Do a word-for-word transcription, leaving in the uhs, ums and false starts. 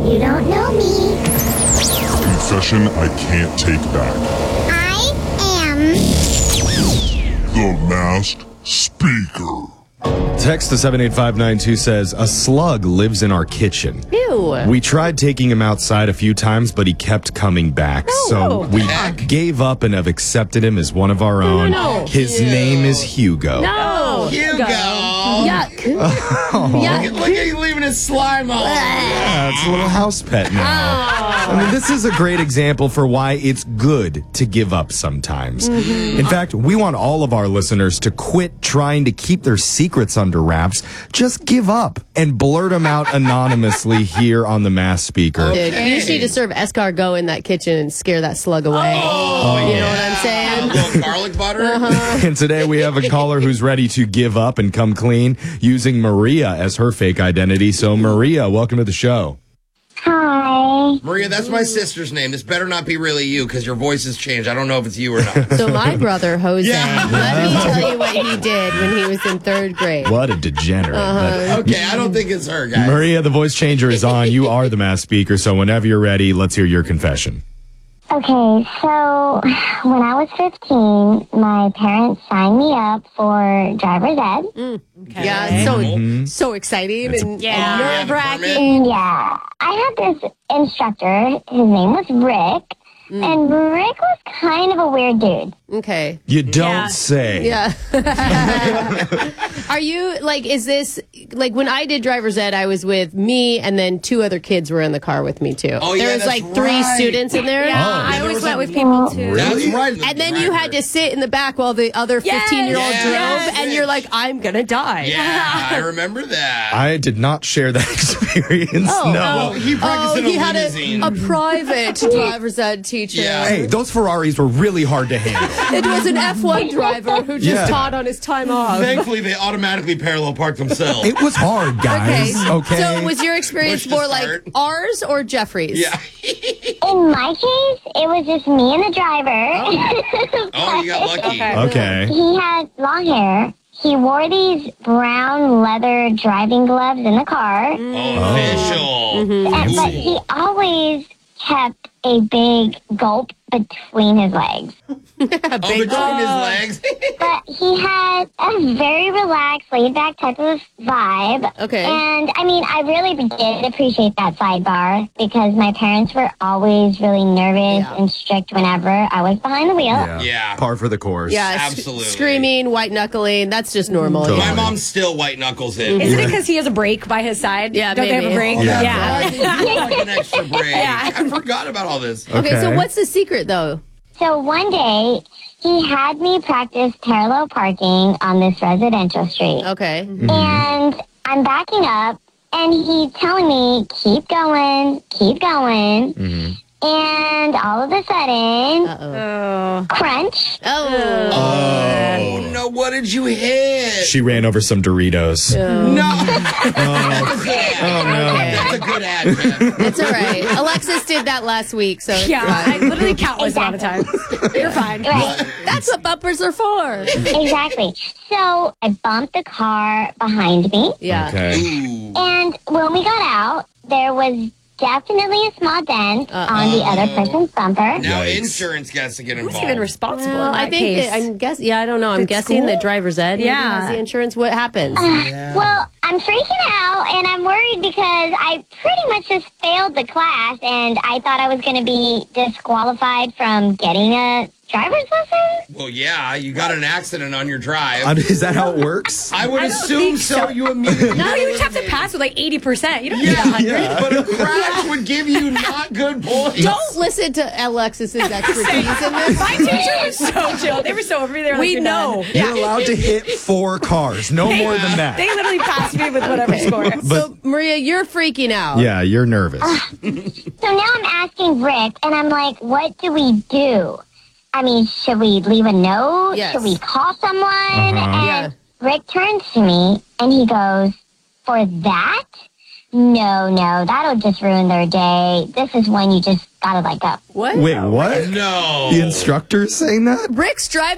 You don't know me. Confession I can't take back. I am The Masked Speaker. Text to seven eight five nine two says, a slug lives in our kitchen. Ew. We tried taking him outside a few times, but he kept coming back. Oh, so oh, we heck? gave up and have accepted him as one of our own. no, no. His Ew. name is Hugo. No. Hugo. Yuck. Yuck. Look at you leaving his slime all over. Yeah, it's a little house pet now. Oh. I mean, this is a great example for why it's good to give up sometimes. Mm-hmm. In fact, we want all of our listeners to quit trying to keep their secrets under wraps. Just give up and blurt them out anonymously here on the Masked Speaker. Dude, you just need to serve escargot in that kitchen and scare that slug away. Oh, You know what I'm saying? A little garlic butter. Uh-huh. And today we have a caller who's ready to give up and come clean using Maria as her fake identity. So, Maria, welcome to the show. Hi. Maria, that's my sister's name. This better not be really you because your voice has changed. I don't know if it's you or not. So my brother, Jose, Yeah. let me tell you what he did when he was in third grade. What a degenerate. Uh-huh. Okay, I don't think it's her, guys. Maria, the voice changer is on. You are the Masked Speaker, so whenever you're ready, let's hear your confession. Okay, so when I was fifteen, my parents signed me up for driver's ed. Yeah, so so exciting and Yeah. nerve wracking. And yeah, I had this instructor. His name was Rick. And Rick was kind of a weird dude. Okay. You don't say. Yeah. Are you like, is this like when I did driver's ed, I was with me and then two other kids were in the car with me too. Oh, yeah, there was that's like three right. students in there. Yeah, Oh. I there always was went a- with people too. That's right. And then you had to sit in the back while the other fifteen year old Yes, drove, yes. and you're like, I'm gonna die. Yeah, I remember that. I did not share that experience. Oh, no. well, he practiced Oh, in a he had limousine. a, a private driver's ed teacher. Yeah. Hey, those Ferraris were really hard to handle. It was an F one driver who just Yeah. taught on his time off. Thankfully, they automatically parallel park themselves. It was hard, guys. Okay. So was your experience Push to more like start. ours or Jeffrey's? Yeah. In my case, it was just me and the driver. Oh, you got lucky. Okay. Okay. He had long hair. He wore these brown leather driving gloves in the car. Oh, official. And, but he always kept a big gulp between his legs. Oh, between his legs. But he had a very relaxed, laid-back type of vibe. Okay. And, I mean, I really did appreciate that sidebar because my parents were always really nervous Yeah. and strict whenever I was behind the wheel. Yeah. Yeah. Par for the course. Yeah, s- Absolutely. screaming, white knuckling. That's just normal. Totally. My mom still white knuckles it. Isn't it because he has a brake by his side? Yeah, Don't they have maybe. a brake? Yeah. Yeah. Like an extra break. I forgot about all this. Okay, so Okay. what's the secret though? So one day, he had me practice parallel parking on this residential street. Okay. And I'm backing up, and he's telling me, keep going, keep going. And all of a sudden, Uh-oh. Oh. crunch. Oh. Oh, no. What did you hit? She ran over some Doritos. No. Oh, no. That's a good ad, Jeff. It's all right. Alexis did that last week, so it's Yeah, I fine. literally countless amount of times. You're fine. Right. That's what bumpers are for. Exactly. So I bumped the car behind me. Yeah. Okay. Ooh. And when we got out, there was definitely a small dent Uh-oh. on the other person's bumper. Now Yikes. insurance gets to get Who's involved. even responsible Well, in I that think case? that, I'm guess. Yeah, I don't know. I'm The guessing school? that driver's ed. maybe Yeah. has the insurance. What happens? Well, I'm freaking out and I'm worried because I pretty much just failed the class and I thought I was going to be disqualified from getting a driver's lesson. Well, yeah, you got an accident on your drive. Um, is that how it works? I would I don't assume think so. so. You immediately. No, you just have to pass with like eighty percent. You don't need a Yeah, hundred. yeah, but a crash would give you not good points. Don't listen to Alexis's expertise in this. My teacher was so chill. They were so over me. They were like, We "You're know. done." You're allowed to hit four cars. No more than that. They literally passed me with whatever score. So Maria, you're freaking out. Yeah, you're nervous. So now I'm asking Rick and I'm like, what do we do? I mean, should we leave a note? Yes. Should we call someone? And Yeah. Rick turns to me and he goes, for that? No, no, that'll just ruin their day. This is when you just gotta let go. What? Wait, what? No. The instructor's saying that? Rick's driving.